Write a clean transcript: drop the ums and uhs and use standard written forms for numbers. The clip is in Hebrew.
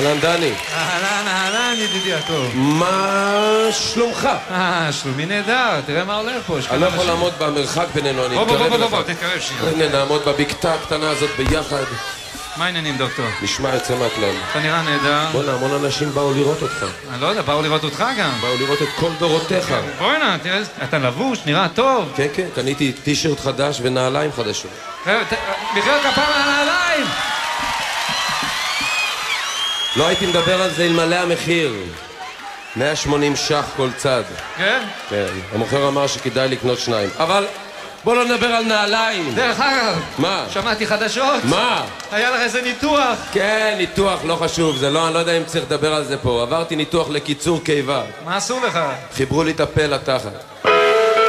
אהלן דני. אהלן, ידידי הטוב. מה שלומך? שלומי נהדר, תראה מה הולך פה. אני לא יכול לעמוד במרחק בינינו, אני אתקרב אליך. בוא, תתקרב שנייה. הנה, נעמוד בבקתה הקטנה הזאת ביחד. מה העניינים, דוקטור? נשמע יוצא מהכלל. אתה נראה נהדר. בוא'נה, המון אנשים באו לראות אותך. אני לא יודע, באו לראות אותך גם. באו לראות את כל דורותיך. בואי נא, תראה, אתה לבוש, נראה טוב. כן, כן, קניתי טישרט חדש ונעליים חדשות. מחיאות כפיים על הנעליים! לא הייתי מדבר על זה אלמלא המחיר. 180 ש"ח כל צד. כן? כן, המוכר אמר שכדאי לקנות שניים. אבל בוא לא נדבר על נעליים. דרך אגב, מה? שמעתי חדשות. מה? היה לך איזה ניתוח. כן, ניתוח, לא חשוב, זה לא, אני לא יודע אם צריך לדבר על זה פה. עברתי ניתוח לקיצור קיבה. מה עשו לך? חיברו לי את הפה לתחת.